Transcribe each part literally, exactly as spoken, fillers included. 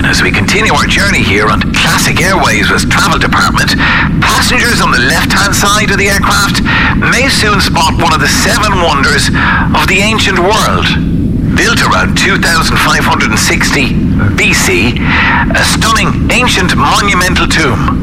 as we continue our journey here on Classic Airways with Travel Department. Passengers on the left-hand side of the aircraft may soon spot one of the seven wonders of the ancient world. Built around two thousand five hundred sixty B C, a stunning ancient monumental tomb.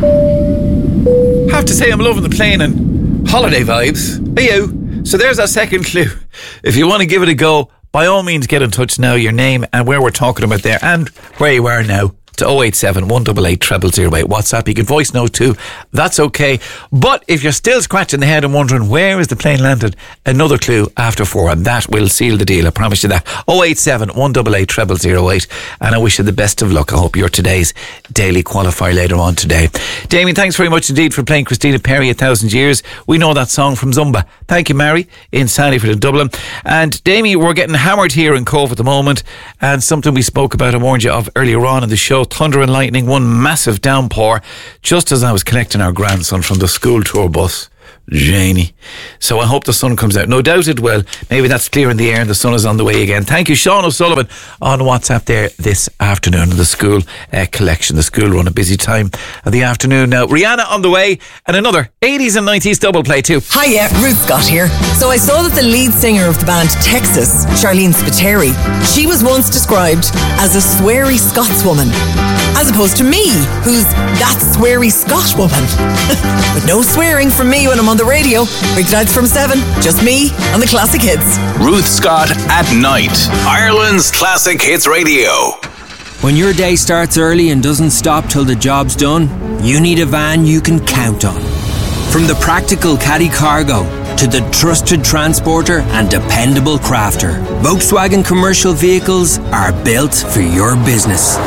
I have to say I'm loving the plane and holiday vibes. Hey you. So there's our second clue. If you want to give it a go, by all means get in touch now, your name and where we're talking about there and where you are now to oh eight seven, one eight eight, zero zero zero eight. WhatsApp, you can voice note too. That's okay. But if you're still scratching the head and wondering where is the plane landed, another clue after four, and that will seal the deal. I promise you that. oh eight seven, one eight eight, zero zero zero eight. And I wish you the best of luck. I hope you're today's daily qualifier later on today. Damien, thanks very much indeed for playing Christina Perri, A Thousand Years. We know that song from Zumba. Thank you, Mary, in Sandyford in Dublin. And Damien, we're getting hammered here in Cove at the moment, and something we spoke about, I warned you of earlier on in the show. Thunder and lightning, one massive downpour just as I was collecting our grandson from the school tour bus, Janie. So I hope the sun comes out. No doubt it will. Maybe that's clear in the air and the sun is on the way again. Thank you, Sean O'Sullivan, on WhatsApp there this afternoon. The school uh, collection, the school run, a busy time of the afternoon now. Rihanna on the way, and another eighties and nineties double play too. Hiya, Ruth Scott here. So I saw that the lead singer of the band Texas, Charlene Spiteri, she was once described as a sweary Scotswoman, as opposed to me, who's that sweary Scot woman. But no swearing from me when I'm on the radio. Weeknights from seven, just me on the Classic Hits. Ruth Scott at night, Ireland's Classic Hits Radio. When your day starts early and doesn't stop till the job's done, you need a van you can count on. From the practical caddy cargo to the trusted transporter and dependable crafter, Volkswagen commercial vehicles are built for your business.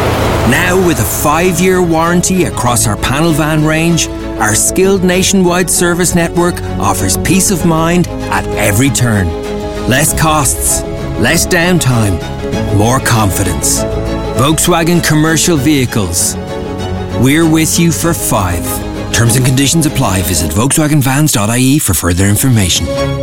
Now with a five-year warranty across our panel van range, our skilled nationwide service network offers peace of mind at every turn. Less costs, less downtime, more confidence. Volkswagen commercial vehicles. We're with you for five. Terms and conditions apply. Visit Volkswagen Vans dot I E for further information.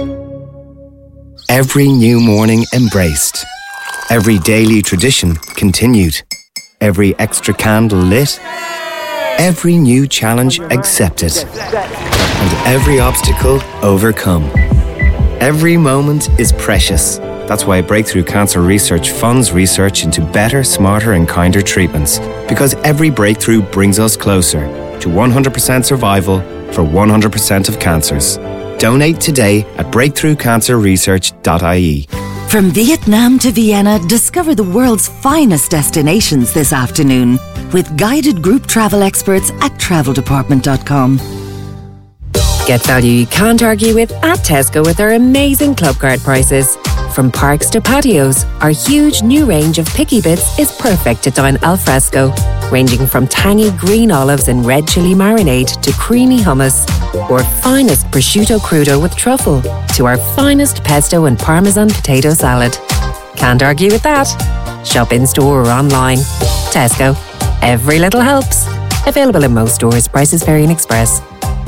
Every new morning embraced. Every daily tradition continued. Every extra candle lit. Every new challenge accepted. And every obstacle overcome. Every moment is precious. That's why Breakthrough Cancer Research funds research into better, smarter and kinder treatments. Because every breakthrough brings us closer to one hundred percent survival for one hundred percent of cancers. Donate today at breakthrough cancer research dot I E. From Vietnam to Vienna, discover the world's finest destinations this afternoon with guided group travel experts at travel department dot com. Get value you can't argue with at Tesco with our amazing club card prices. From parks to patios, our huge new range of picky bits is perfect to dine al fresco, ranging from tangy green olives and red chili marinade to creamy hummus, or finest prosciutto crudo with truffle, to our finest pesto and parmesan potato salad. Can't argue with that. Shop in store or online. Tesco. Every little helps. Available in most stores. Prices vary in Express.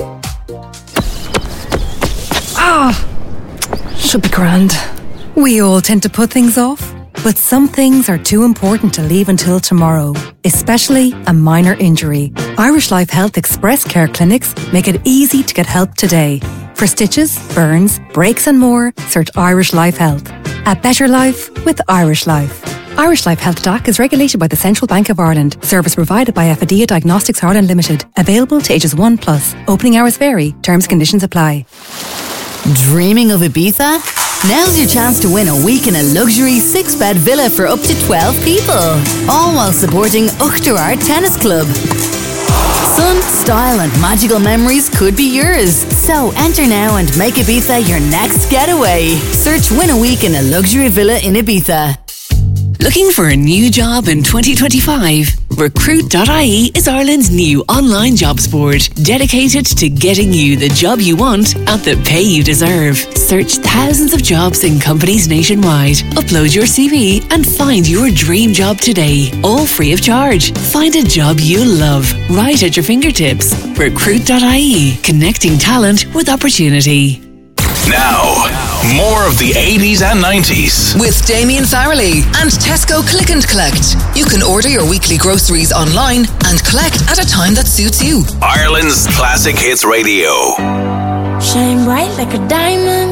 Ah, should be grand. We all tend to put things off, but some things are too important to leave until tomorrow, especially a minor injury. Irish Life Health Express Care Clinics make it easy to get help today. For stitches, burns, breaks and more, search Irish Life Health. A better life with Irish Life. Irish Life Health D A C is regulated by the Central Bank of Ireland. Service provided by Affidia Diagnostics Ireland Limited. Available to ages one plus. Opening hours vary. Terms and conditions apply. Dreaming of Ibiza? Now's your chance to win a week in a luxury six-bed villa for up to twelve people. All while supporting Uchterard Tennis Club. Sun, style and magical memories could be yours. So enter now and make Ibiza your next getaway. Search Win a Week in a Luxury Villa in Ibiza. Looking for a new job in twenty twenty-five? Recruit dot I E is Ireland's new online jobs board, dedicated to getting you the job you want at the pay you deserve. Search thousands of jobs in companies nationwide. Upload your C V and find your dream job today, all free of charge. Find a job you love, right at your fingertips. Recruit dot I E, connecting talent with opportunity. Now, More of the eighties and nineties. With Damien Farrelly and Tesco Click and Collect. You can order your weekly groceries online and collect at a time that suits you. Ireland's Classic Hits Radio. Shine bright like a diamond.